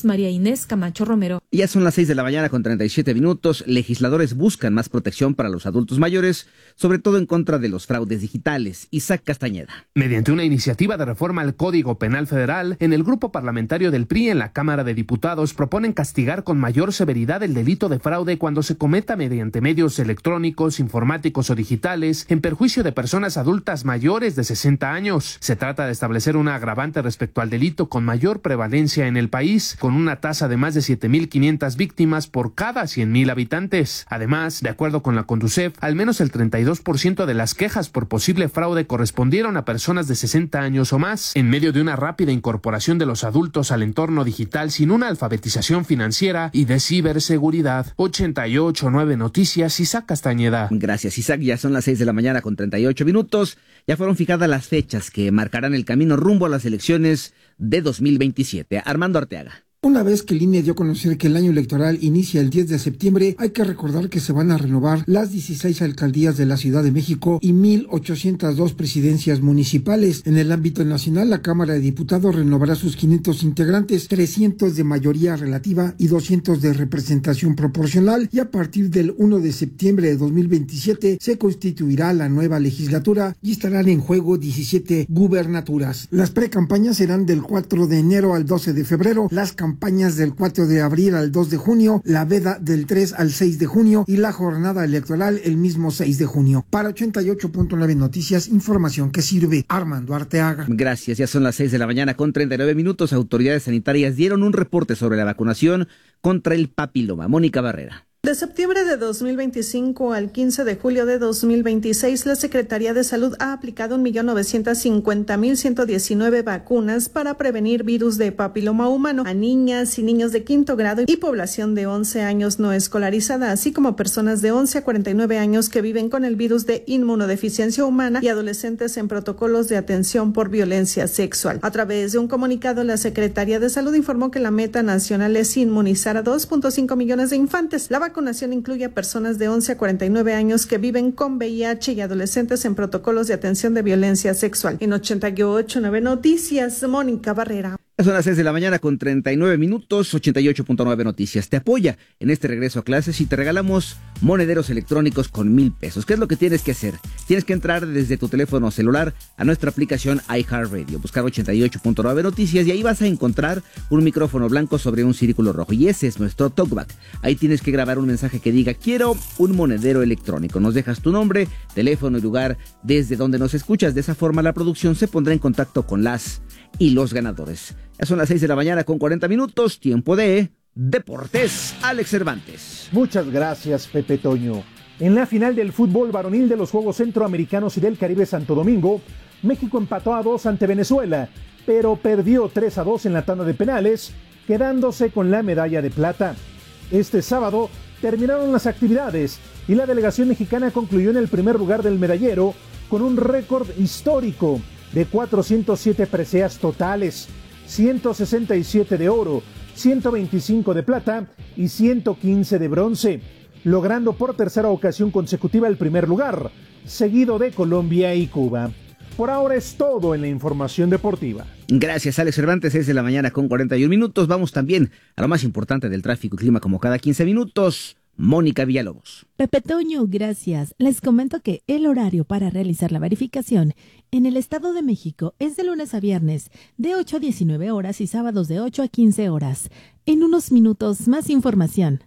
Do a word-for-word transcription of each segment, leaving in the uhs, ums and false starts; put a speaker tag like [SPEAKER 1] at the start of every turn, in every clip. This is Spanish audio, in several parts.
[SPEAKER 1] Chiapas, María Inés Camacho Romero.
[SPEAKER 2] Ya son las seis de la mañana con treinta y siete minutos. Legisladores buscan más protección para los adultos mayores, sobre todo en contra de los fraudes digitales. Isaac Castañeda.
[SPEAKER 3] Mediante una iniciativa de reforma al Código Penal Federal, en el grupo parlamentario del P R I en la Cámara de Diputados proponen castigar con mayor severidad el delito de fraude cuando se cometa mediante medios electrónicos, informáticos o digitales en perjuicio de personas adultas mayores de sesenta años. Se trata de establecer una agravante respecto al delito con mayor prevalencia en el país, con una tasa de más de siete mil quinientas víctimas por cada cien mil habitantes. Además, de acuerdo con la Conducef, al menos el treinta y dos por ciento de las quejas por posible fraude correspondieron a personas de sesenta años o más, en medio de una rápida incorporación de los adultos al entorno digital sin una alfabetización financiera y de ciberseguridad. ochenta y ocho punto nueve Noticias, Isaac Castañeda.
[SPEAKER 2] Gracias, Isaac. Ya son las seis de la mañana con treinta y ocho minutos. Ya fueron fijadas las fechas que marcarán el camino rumbo a las elecciones de dos mil veintisiete. Armando Arteaga.
[SPEAKER 4] Una vez que el I N E dio a conocer que el año electoral inicia el diez de septiembre, hay que recordar que se van a renovar las dieciséis alcaldías de la Ciudad de México y mil ochocientas dos presidencias municipales. En el ámbito nacional, la Cámara de Diputados renovará sus quinientos integrantes, trescientos de mayoría relativa y doscientos de representación proporcional, y a partir del primero de septiembre de dos mil veintisiete se constituirá la nueva legislatura y estarán en juego diecisiete gubernaturas. Las precampañas serán del cuatro de enero al doce de febrero, las campañas del cuatro de abril al dos de junio, la veda del tres al seis de junio y la jornada electoral el mismo seis de junio. Para ochenta y ocho punto nueve Noticias, información que sirve. Armando Arteaga.
[SPEAKER 2] Gracias, ya son las seis de la mañana con treinta y nueve minutos. Autoridades sanitarias dieron un reporte sobre la vacunación contra el papiloma. Mónica Barrera.
[SPEAKER 5] De septiembre de dos mil veinticinco al quince de julio de dos mil veintiséis, la Secretaría de Salud ha aplicado un millón novecientos cincuenta mil ciento diecinueve vacunas para prevenir virus de papiloma humano a niñas y niños de quinto grado y población de once años no escolarizada, así como personas de once a cuarenta y nueve años que viven con el virus de inmunodeficiencia humana y adolescentes en protocolos de atención por violencia sexual. A través de un comunicado, la Secretaría de Salud informó que la meta nacional es inmunizar a dos punto cinco millones de infantes. La La vacunación incluye a personas de once a cuarenta y nueve años que viven con V I H y adolescentes en protocolos de atención de violencia sexual. En ochenta y ocho punto nueve Noticias, Mónica Barrera.
[SPEAKER 2] Son las seis de la mañana con treinta y nueve minutos. Ochenta y ocho punto nueve Noticias te apoya en este regreso a clases y te regalamos monederos electrónicos con mil pesos. ¿Qué es lo que tienes que hacer? Tienes que entrar desde tu teléfono celular a nuestra aplicación iHeartRadio, buscar ochenta y ocho punto nueve Noticias y ahí vas a encontrar un micrófono blanco sobre un círculo rojo y ese es nuestro talkback. Ahí tienes que grabar un mensaje que diga quiero un monedero electrónico. Nos dejas tu nombre, teléfono y lugar desde donde nos escuchas. De esa forma la producción se pondrá en contacto con las y los ganadores. Ya son las seis de la mañana con cuarenta minutos, tiempo de Deportes. Alex Cervantes.
[SPEAKER 6] Muchas gracias, Pepe Toño. En la final del fútbol varonil de los Juegos Centroamericanos y del Caribe Santo Domingo, México empató a dos ante Venezuela, pero perdió tres a dos en la tanda de penales, quedándose con la medalla de plata. Este sábado terminaron las actividades y la delegación mexicana concluyó en el primer lugar del medallero con un récord histórico de cuatrocientos siete preseas totales, ciento sesenta y siete de oro, ciento veinticinco de plata y ciento quince de bronce, logrando por tercera ocasión consecutiva el primer lugar, seguido de Colombia y Cuba. Por ahora es todo en la información deportiva.
[SPEAKER 2] Gracias, Alex Cervantes. seis de la mañana con cuarenta y un minutos. Vamos también a lo más importante del tráfico y clima como cada quince minutos. Mónica Villalobos.
[SPEAKER 7] Pepe Toño, gracias. Les comento que el horario para realizar la verificación en el Estado de México es de lunes a viernes de ocho a diecinueve horas y sábados de ocho a quince horas. En unos minutos, más información.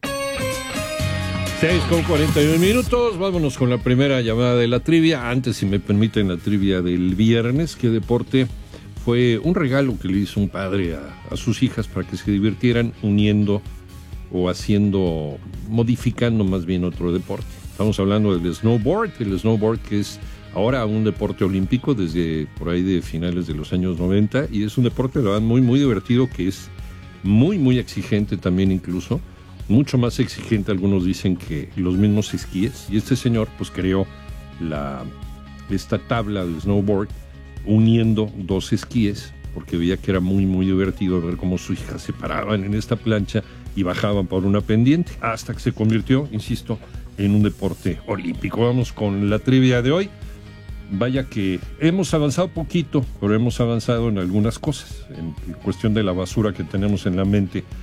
[SPEAKER 8] seis con cuarenta y un minutos, vámonos con la primera llamada de la trivia. Antes, si me permiten, la trivia del viernes. ¿Qué deporte fue un regalo que le hizo un padre a, a sus hijas para que se divirtieran uniendo o haciendo, modificando más bien otro deporte? Estamos hablando del snowboard, el snowboard que es ahora un deporte olímpico desde por ahí de finales de los años noventa, y es un deporte, la verdad, muy, muy divertido, que es muy, muy exigente también, incluso mucho más exigente, algunos dicen, que los mismos esquíes. Y este señor pues creó la, esta tabla de snowboard uniendo dos esquíes, porque veía que era muy, muy divertido ver cómo sus hijas se paraban en esta plancha y bajaban por una pendiente, hasta que se convirtió, insisto, en un deporte olímpico. Vamos con la trivia de hoy. Vaya que hemos avanzado poquito, pero hemos avanzado en algunas cosas, en cuestión de la basura que tenemos en la mente